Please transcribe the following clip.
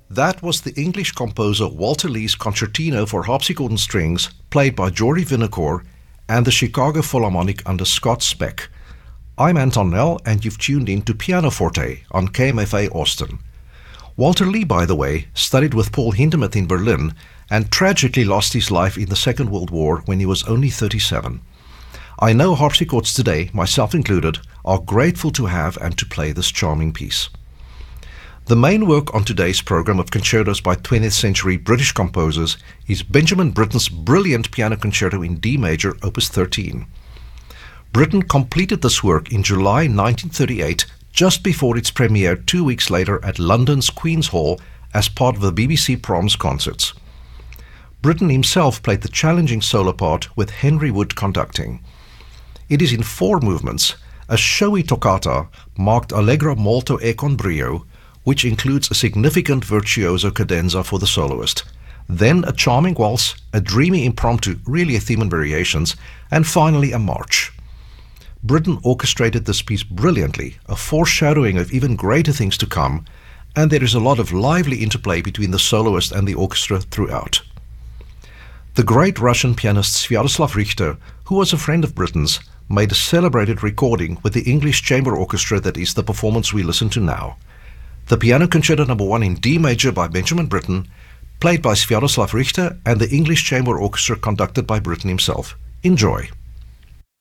That was the English composer Walter Lee's Concertino for harpsichord and strings, played by Jory Vinocourt and the Chicago Philharmonic under Scott Speck. I'm Anton Nell, and you've tuned in to Pianoforte on KMFA Austin. Walter Lee, by the way, studied with Paul Hindemith in Berlin and tragically lost his life in the Second World War when he was only 37. I know harpsichords today, myself included, are grateful to have and to play this charming piece. The main work on today's program of concertos by 20th century British composers is Benjamin Britten's brilliant piano concerto in D major, opus 13. Britten completed this work in July 1938, just before its premiere 2 weeks later at London's Queen's Hall as part of the BBC Proms concerts. Britten himself played the challenging solo part with Henry Wood conducting. It is in 4 movements, a showy toccata marked allegro molto e con brio, which includes a significant virtuoso cadenza for the soloist, then a charming waltz, a dreamy impromptu, really a theme and variations, and finally a march. Britten orchestrated this piece brilliantly, a foreshadowing of even greater things to come, and there is a lot of lively interplay between the soloist and the orchestra throughout. The great Russian pianist Sviatoslav Richter, who was a friend of Britten's, made a celebrated recording with the English Chamber Orchestra that is the performance we listen to now. The Piano Concerto No. 1 in D major by Benjamin Britten, played by Sviatoslav Richter and the English Chamber Orchestra conducted by Britten himself. Enjoy.